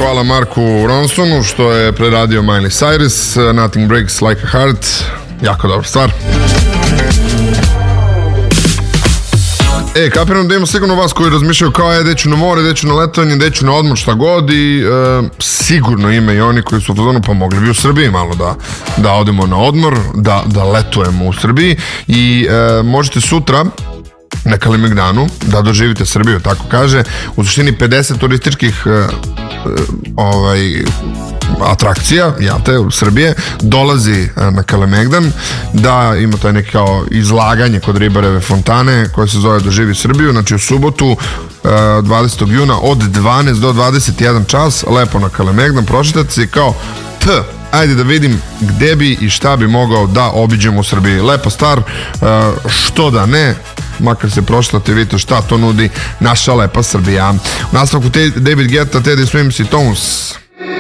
Hvala Marku Ronsonu što je preradio Miley Cyrus, Nothing Breaks Like a Heart, jako dobra stvar. Kapiram da ima sigurno vas koji razmišljaju kao gde ću na more, gde ću na letovanje, gde ću na odmor, šta god, i sigurno ima i oni koji su u fazonu, pa mogli bi u Srbiji malo da odemo na odmor, da letujemo u Srbiji, i možete sutra na Kalemegdanu da doživite Srbiju, tako kaže. U suštini 50 turističkih atrakcija, u Srbije, dolazi na Kalemegdan da ima taj neki kao izlaganje kod Ribareve fontane koje se zove Doživi Srbiju. Znači u subotu 20. juna od 12 do 21 čas, lepo na Kalemegdan, prošetate se kao ajde da vidim gde bi i šta bi mogao da obiđem u Srbiji. Lepa stvar, što da ne, makar se prošlate, vidite šta to nudi naša lepa Srbija. U nastavku David Guetta, Teddy Swims i Tones.